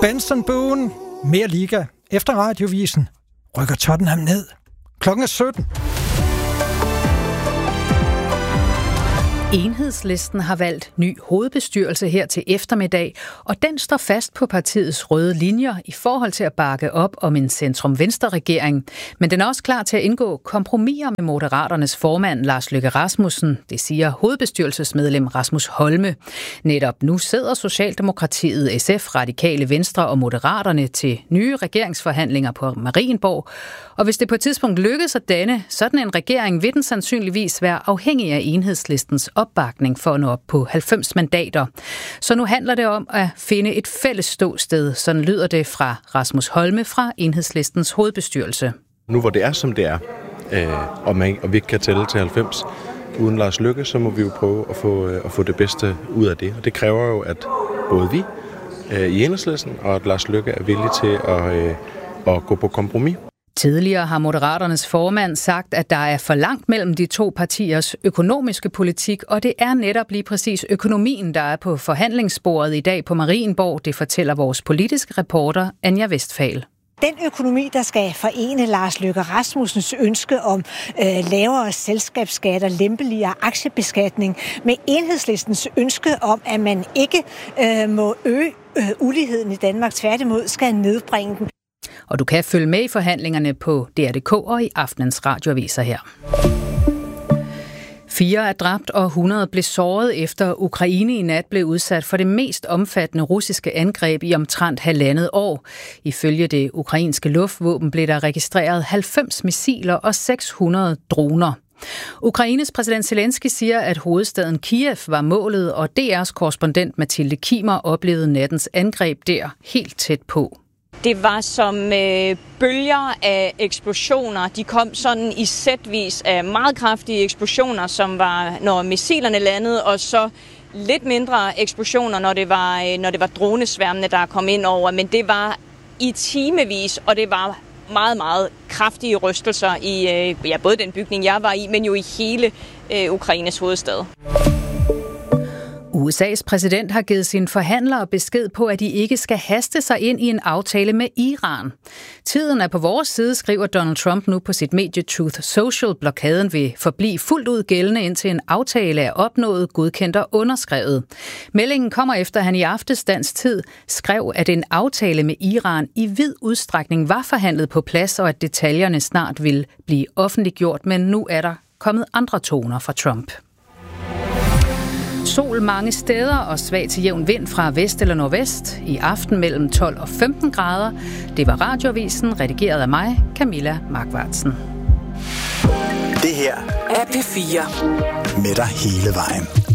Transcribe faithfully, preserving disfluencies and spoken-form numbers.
Benson Boone, mere liga. Efter radiovisen rykker Tottenham ned. Klokken er sytten. Enhedslisten har valgt ny hovedbestyrelse her til eftermiddag, og den står fast på partiets røde linjer i forhold til at bakke op om en centrum-venstre-regering. Men den er også klar til at indgå kompromiser med Moderaternes formand Lars Løkke Rasmussen, det siger hovedbestyrelsesmedlem Rasmus Holme. Netop nu sidder Socialdemokratiet, S F, Radikale Venstre og Moderaterne til nye regeringsforhandlinger på Marienborg. Og hvis det på et tidspunkt lykkes at danne sådan en regering, vil den sandsynligvis være afhængig af Enhedslistens opbakning for at nå op på halvfems mandater. Så nu handler det om at finde et fælles ståsted. Sådan lyder det fra Rasmus Holme fra Enhedslistens hovedbestyrelse. Nu hvor det er, som det er, øh, og, man, og vi ikke kan tælle til halvfems uden Lars Løkke, så må vi jo prøve at få, øh, at få det bedste ud af det. Og det kræver jo, at både vi øh, i Enhedslisten og at Lars Løkke er villige til at, øh, at gå på kompromis. Tidligere har Moderaternes formand sagt, at der er for langt mellem de to partiers økonomiske politik, og det er netop lige præcis økonomien, der er på forhandlingsbordet i dag på Marienborg. Det fortæller vores politiske reporter Anja Westphal. Den økonomi, der skal forene Lars Løkke Rasmussens ønske om øh, lavere selskabsskatter, lempeligere aktiebeskatning med Enhedslistens ønske om, at man ikke øh, må øge øh, uligheden i Danmark, tværtimod skal nedbringe den. Og du kan følge med i forhandlingerne på D R punktum d k og i aftenens radioaviser her. Fire er dræbt og hundrede blev såret efter Ukraine i nat blev udsat for det mest omfattende russiske angreb i omtrent halvandet år. Ifølge det ukrainske luftvåben blev der registreret halvfems missiler og seks hundrede droner. Ukraines præsident Zelensky siger, at hovedstaden Kiev var målet, og D R's korrespondent Mathilde Kimer oplevede nattens angreb der helt tæt på. Det var som øh, bølger af eksplosioner. De kom sådan i sætvis af meget kraftige eksplosioner, som var, når missilerne landede, og så lidt mindre eksplosioner, når det var, øh, når det var dronesværmene, der kom ind over. Men det var i timevis, og det var meget, meget kraftige rystelser i øh, ja, både den bygning, jeg var i, men jo i hele øh, Ukraines hovedstad. U S A's præsident har givet sine forhandlere besked på, at de ikke skal haste sig ind i en aftale med Iran. Tiden er på vores side, skriver Donald Trump nu på sit medie Truth Social. Blokaden vil forblive fuldt ud gældende, indtil en aftale er opnået, godkendt og underskrevet. Meldingen kommer efter, at han i aftes dansk tid skrev, at en aftale med Iran i vid udstrækning var forhandlet på plads, og at detaljerne snart vil blive offentliggjort, men nu er der kommet andre toner fra Trump. Sol mange steder og svag til jævn vind fra vest eller nordvest. I aften mellem tolv og femten grader. Det var radioavisen, redigeret af mig, Camilla Markvartsen. Det her er P fire. Med dig hele vejen.